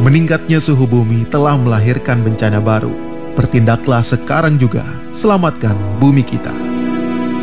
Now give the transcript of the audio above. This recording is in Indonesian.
Meningkatnya suhu bumi telah melahirkan bencana baru. Bertindaklah sekarang juga, selamatkan bumi kita.